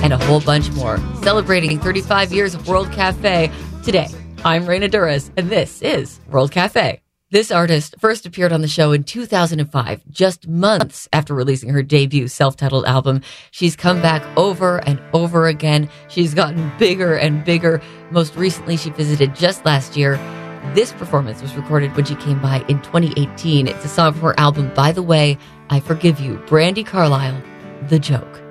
and a whole bunch more. Celebrating 35 years of World Cafe. Today, I'm Raina Douris, and this is World Cafe. This artist first appeared on the show in 2005, just months after releasing her debut self-titled album. She's come back over and over again. She's gotten bigger and bigger. Most recently, she visited just last year. This performance was recorded when she came by in 2018. It's a song from her album, By the Way, I Forgive You. Brandi Carlile, The Joke.